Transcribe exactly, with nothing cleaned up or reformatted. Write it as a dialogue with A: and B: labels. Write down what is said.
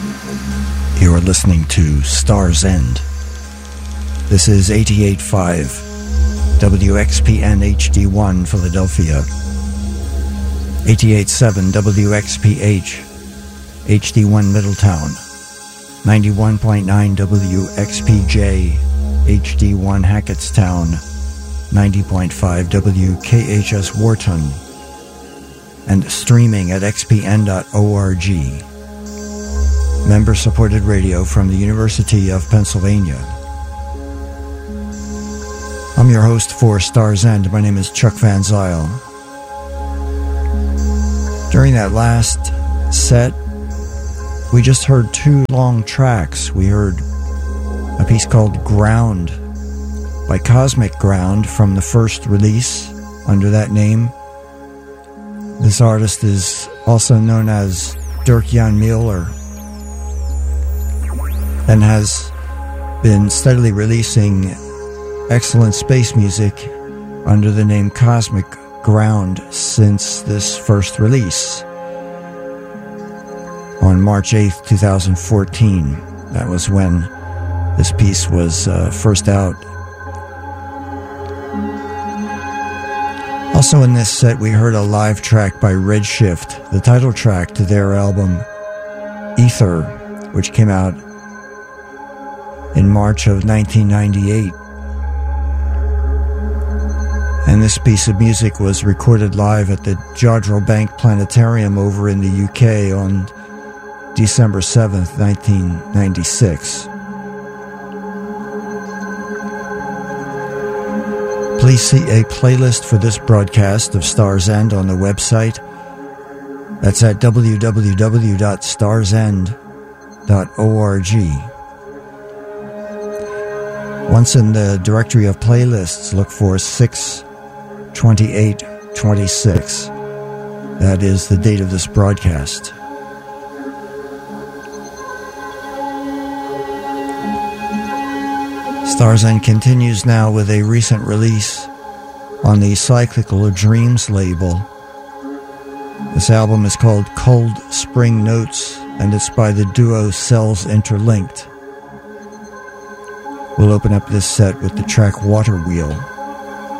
A: You are listening to Star's End. This is eighty-eight point five W X P N H D one Philadelphia, eighty-eight point seven W X P H H D one Middletown, ninety-one point nine W X P J H D one Hackettstown, ninety point five W K H S Wharton, and streaming at x p n dot org. Member-supported radio from the University of Pennsylvania. I'm your host for Star's End. My name is Chuck Van Zyl. During that last set, we just heard two long tracks. We heard a piece called Ground by Cosmic Ground from the first release under that name. This artist is also known as Dirk-Jan Mueller and has been steadily releasing excellent space music under the name Cosmic Ground since this first release on March eighth, twenty fourteen. That was when this piece was uh, first out. Also in this set, we heard a live track by Redshift, the title track to their album Ether, which came out in March of nineteen ninety-eight. And this piece of music was recorded live at the Jodrell Bank Planetarium over in the U K on December seventh, nineteen ninety-six. Please see a playlist for this broadcast of Star's End on the website. That's at w w w dot stars end dot org. Once in the directory of playlists, look for six twenty-eight twenty-six. That is the date of this broadcast. Star's End continues now with a recent release on the Cyclical Dreams label. This album is called Cold Spring Notes, and it's by the duo Cells Interlinked. We'll open up this set with the track Water Wheel.